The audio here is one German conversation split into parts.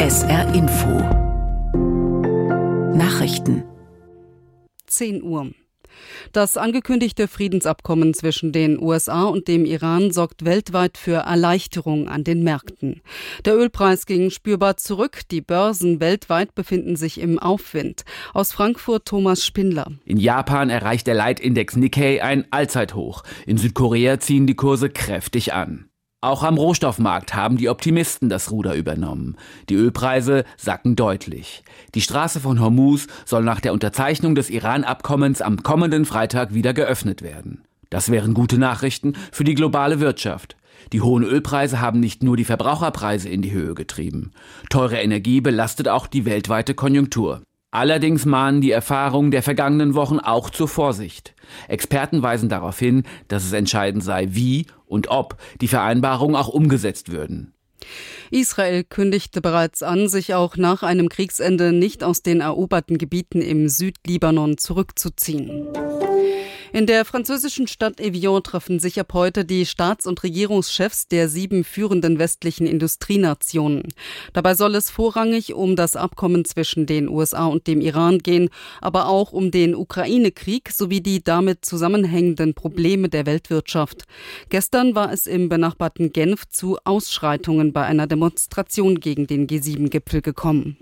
SR Info Nachrichten 10 Uhr. Das angekündigte Friedensabkommen zwischen den USA und dem Iran sorgt weltweit für Erleichterung an den Märkten. Der Ölpreis ging spürbar zurück. Die Börsen weltweit befinden sich im Aufwind. Aus Frankfurt Thomas Spindler. In Japan erreicht der Leitindex Nikkei ein Allzeithoch. In Südkorea ziehen die Kurse kräftig an. Auch am Rohstoffmarkt haben die Optimisten das Ruder übernommen. Die Ölpreise sacken deutlich. Die Straße von Hormuz soll nach der Unterzeichnung des Iran-Abkommens am kommenden Freitag wieder geöffnet werden. Das wären gute Nachrichten für die globale Wirtschaft. Die hohen Ölpreise haben nicht nur die Verbraucherpreise in die Höhe getrieben. Teure Energie belastet auch die weltweite Konjunktur. Allerdings mahnen die Erfahrungen der vergangenen Wochen auch zur Vorsicht. Experten weisen darauf hin, dass es entscheidend sei, wie und ob die Vereinbarungen auch umgesetzt würden. Israel kündigte bereits an, sich auch nach einem Kriegsende nicht aus den eroberten Gebieten im Südlibanon zurückzuziehen. In der französischen Stadt Evian treffen sich ab heute die Staats- und Regierungschefs der 7 führenden westlichen Industrienationen. Dabei soll es vorrangig um das Abkommen zwischen den USA und dem Iran gehen, aber auch um den Ukraine-Krieg sowie die damit zusammenhängenden Probleme der Weltwirtschaft. Gestern war es im benachbarten Genf zu Ausschreitungen bei einer Demonstration gegen den G7-Gipfel gekommen.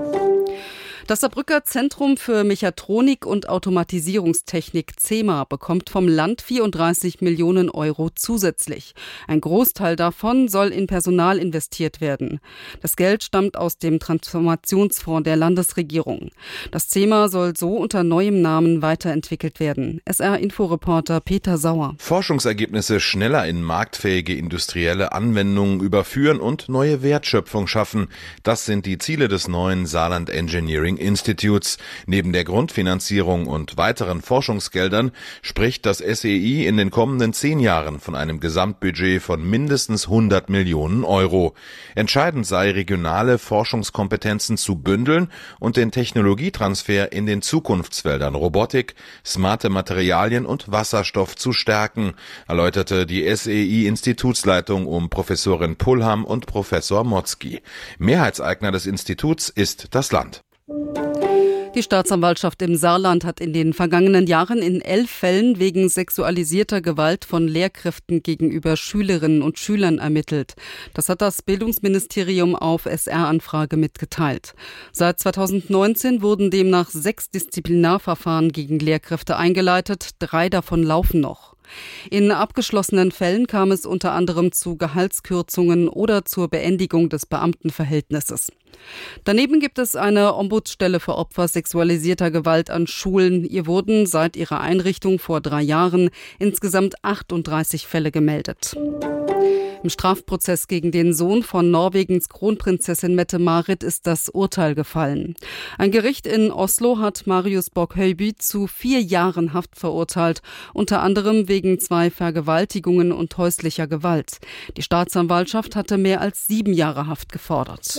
Das Saarbrücker Zentrum für Mechatronik und Automatisierungstechnik CEMA bekommt vom Land 34 Millionen Euro zusätzlich. Ein Großteil davon soll in Personal investiert werden. Das Geld stammt aus dem Transformationsfonds der Landesregierung. Das CEMA soll so unter neuem Namen weiterentwickelt werden. SR-Inforeporter Peter Sauer. Forschungsergebnisse schneller in marktfähige industrielle Anwendungen überführen und neue Wertschöpfung schaffen. Das sind die Ziele des neuen Saarland Engineering Institutes. Neben der Grundfinanzierung und weiteren Forschungsgeldern spricht das SEI in den kommenden 10 Jahren von einem Gesamtbudget von mindestens 100 Millionen Euro. Entscheidend sei, regionale Forschungskompetenzen zu bündeln und den Technologietransfer in den Zukunftsfeldern Robotik, smarte Materialien und Wasserstoff zu stärken, erläuterte die SEI-Institutsleitung um Professorin Pullham und Professor Motzki. Mehrheitseigner des Instituts ist das Land. Die Staatsanwaltschaft im Saarland hat in den vergangenen Jahren in 11 Fällen wegen sexualisierter Gewalt von Lehrkräften gegenüber Schülerinnen und Schülern ermittelt. Das hat das Bildungsministerium auf SR-Anfrage mitgeteilt. Seit 2019 wurden demnach 6 Disziplinarverfahren gegen Lehrkräfte eingeleitet, 3 davon laufen noch. In abgeschlossenen Fällen kam es unter anderem zu Gehaltskürzungen oder zur Beendigung des Beamtenverhältnisses. Daneben gibt es eine Ombudsstelle für Opfer sexualisierter Gewalt an Schulen. Ihr wurden seit ihrer Einrichtung vor 3 Jahren insgesamt 38 Fälle gemeldet. Im Strafprozess gegen den Sohn von Norwegens Kronprinzessin Mette-Marit ist das Urteil gefallen. Ein Gericht in Oslo hat Marius Borg-Høiby zu 4 Jahren Haft verurteilt, unter anderem wegen 2 Vergewaltigungen und häuslicher Gewalt. Die Staatsanwaltschaft hatte mehr als 7 Jahre Haft gefordert.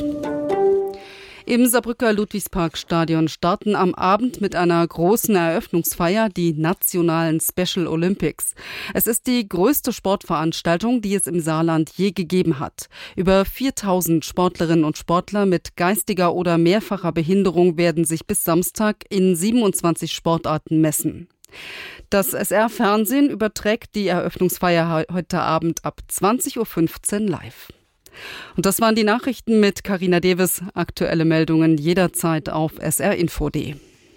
Im Saarbrücker Ludwigsparkstadion starten am Abend mit einer großen Eröffnungsfeier die nationalen Special Olympics. Es ist die größte Sportveranstaltung, die es im Saarland je gegeben hat. Über 4000 Sportlerinnen und Sportler mit geistiger oder mehrfacher Behinderung werden sich bis Samstag in 27 Sportarten messen. Das SR-Fernsehen überträgt die Eröffnungsfeier heute Abend ab 20.15 Uhr live. Und das waren die Nachrichten mit Carina Deves. Aktuelle Meldungen jederzeit auf srinfo.de.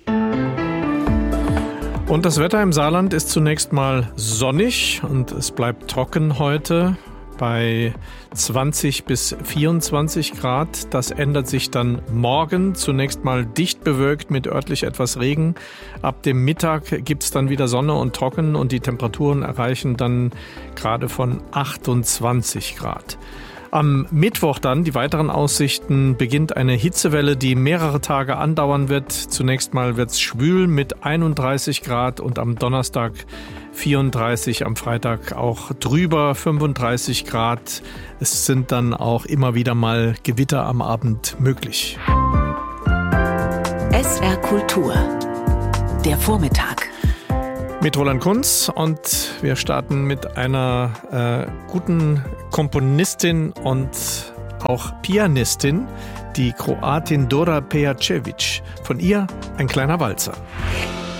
Und das Wetter im Saarland ist zunächst mal sonnig und es bleibt trocken heute bei 20 bis 24 Grad. Das ändert sich dann morgen. Zunächst mal dicht bewölkt mit örtlich etwas Regen. Ab dem Mittag gibt es dann wieder Sonne und Trocken und die Temperaturen erreichen dann gerade von 28 Grad. Am Mittwoch dann, die weiteren Aussichten, beginnt eine Hitzewelle, die mehrere Tage andauern wird. Zunächst mal wird es schwül mit 31 Grad und am Donnerstag 34, am Freitag auch drüber 35 Grad. Es sind dann auch immer wieder mal Gewitter am Abend möglich. SR Kultur, der Vormittag. Mit Roland Kunz und wir starten mit einer guten Komponistin und auch Pianistin, die Kroatin Dora Pejacevic. Von ihr ein kleiner Walzer.